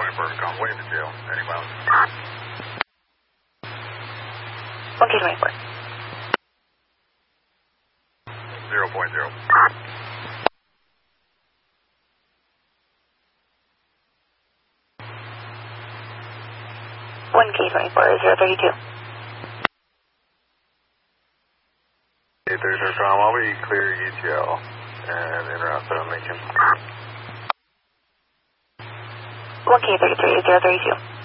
Perfect, on way to jail. Any miles? 1K24. 0.0. 1K24, 032. 830 I'll be clear ETL and en route to Lincoln. 1K33, 032.